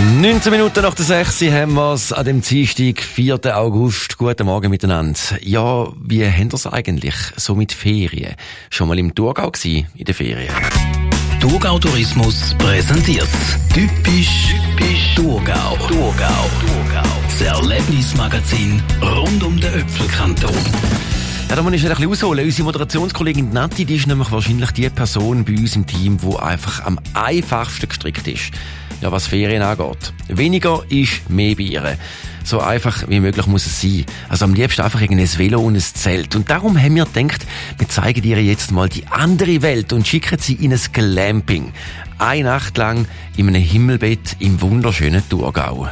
19 Minuten nach der 6 haben wir es an dem Dienstag, 4. August. Guten Morgen miteinander. Ja, wie haben ihr es eigentlich so mit Ferien? Schon mal im Thurgau gewesen, in den Ferien? Thurgau Tourismus präsentiert Typisch Thurgau. Das Erlebnismagazin rund um den Öpfelkanton. Ja, da muss ich ein bisschen ausholen. Unsere Moderationskollegin Nati, die ist nämlich wahrscheinlich die Person bei uns im Team, die einfach am einfachsten gestrickt ist. Ja, was Ferien angeht. Weniger ist mehr bei ihr. So einfach wie möglich muss es sein. Also am liebsten einfach ein Velo und ein Zelt. Und darum haben wir gedacht, wir zeigen dir jetzt mal die andere Welt und schicken sie in ein Glamping. Eine Nacht lang in einem Himmelbett im wunderschönen Thurgau.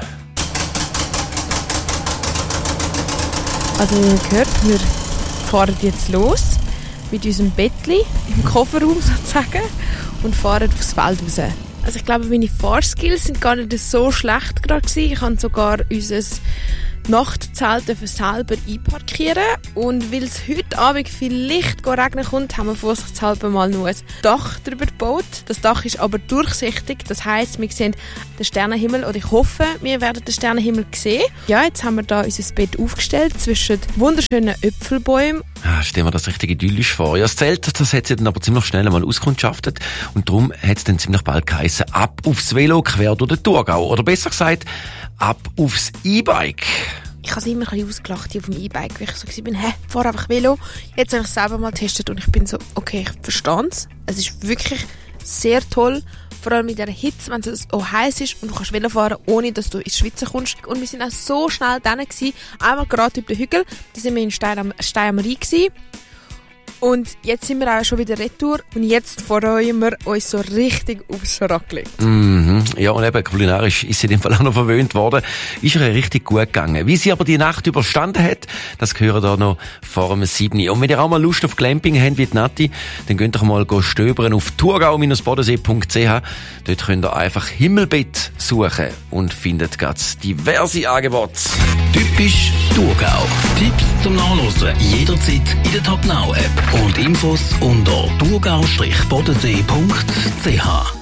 Also wie ihr gehört, wir fahren jetzt los mit unserem Bettli im Kofferraum sozusagen und fahren aufs Feld raus. Also ich glaube, meine Fahrskills sind gar nicht so schlecht gerade gewesen. Ich habe sogar unser Nachtzelt selber einparkieren. Und weil es heute Abend vielleicht regnen kommt, haben wir vorsichtshalber mal nur ein Dach drüber gebaut. Das Dach ist aber durchsichtig. Das heisst, wir sehen den Sternenhimmel, oder ich hoffe, wir werden den Sternenhimmel sehen. Ja, jetzt haben wir da unser Bett aufgestellt zwischen wunderschönen Äpfelbäumen. Ja, stellen wir das richtig idyllisch vor. Ja, das Zelt, das hat sie dann aber ziemlich schnell einmal auskundschaftet. Und darum hat es dann ziemlich bald geheissen, ab aufs Velo quer durch den Thurgau. Oder besser gesagt, ab aufs E-Bike. Ich habe es immer ein bisschen ausgelacht auf dem E-Bike, weil ich so war, fahr einfach Velo. Jetzt habe ich es selber mal getestet und ich bin so, okay, ich verstehe es. Es ist wirklich sehr toll, vor allem in dieser Hitze, wenn es so heiß ist und du kannst Velo fahren, ohne dass du ins Schwitzen kommst. Und wir sind auch so schnell dran gewesen, einmal gerade über den Hügel, da sind wir in Stein am Rhein gewesen. Und jetzt sind wir auch schon wieder retour und jetzt freuen wir uns so richtig aufs Raclette. Ja, und eben kulinarisch ist sie in dem Fall auch noch verwöhnt worden. Ist ihr richtig gut gegangen. Wie sie aber die Nacht überstanden hat, das gehört da noch vor dem 7. Und wenn ihr auch mal Lust auf Glamping habt wie die Nati, dann könnt ihr mal stöbern auf thurgau-bodensee.ch. Dort könnt ihr einfach Himmelbett suchen und findet ganz diverse Angebote. Typisch Thurgau. Tipps zum Nachlesen jederzeit in der Top Now App und Infos unter thurgau-bodensee.ch.